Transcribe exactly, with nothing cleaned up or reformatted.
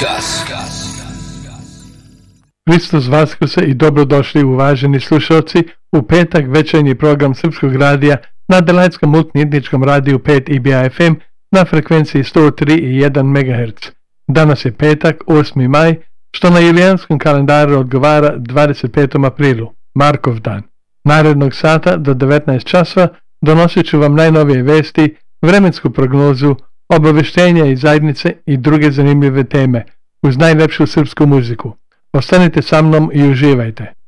Gas. Hristos Vaskuse i dobrodošli uvaženi slušalci u petak večernji program Srpskog radija na Adelaideskom multietničkom radiju pet I B A F M na frekvenciji sto tri i jedan megaherca. Danas je petak, osmi maj, što na julijanskom kalendaru odgovara dvadeset petom aprilu, Markov dan. Narednog sata do devetnaest časova donosit ću vam najnovije vesti, vremensku prognozu, obavještenja iz zajednice i druge zanimljive teme uz najlepšu srpsku muziku. Ostanite sa mnom i uživajte.